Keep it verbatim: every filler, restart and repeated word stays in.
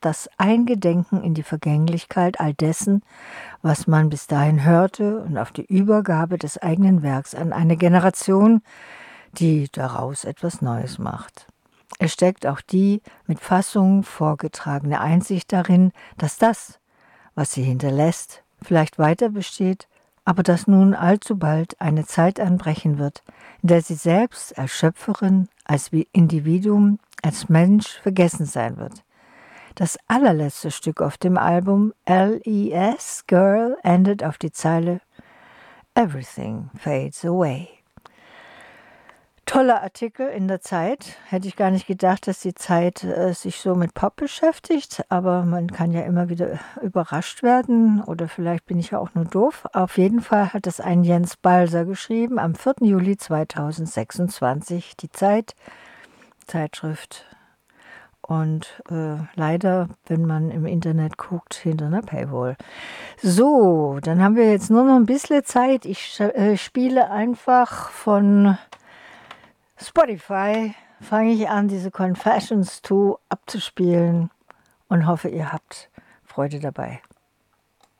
das Eingedenken in die Vergänglichkeit all dessen, was man bis dahin hörte, und auf die Übergabe des eigenen Werks an eine Generation, die daraus etwas Neues macht. Es steckt auch die mit Fassung vorgetragene Einsicht darin, dass das, was sie hinterlässt, vielleicht weiter besteht, aber dass nun allzu bald eine Zeit anbrechen wird, in der sie selbst als Schöpferin, als Individuum, als Mensch vergessen sein wird. Das allerletzte Stück auf dem Album, L E S, Girl, endet auf die Zeile Everything fades away. Toller Artikel in der Zeit. Hätte ich gar nicht gedacht, dass die Zeit äh, sich so mit Pop beschäftigt, aber man kann ja immer wieder überrascht werden oder vielleicht bin ich ja auch nur doof. Auf jeden Fall hat es ein Jens Balser geschrieben am vierten Juli zweitausendsechsundzwanzig, die Zeit, Zeitschrift. Und äh, leider, wenn man im Internet guckt, hinter einer Paywall. So, dann haben wir jetzt nur noch ein bisschen Zeit. Ich äh, spiele einfach von Spotify, fange ich an, diese Confessions zwei abzuspielen und hoffe, ihr habt Freude dabei.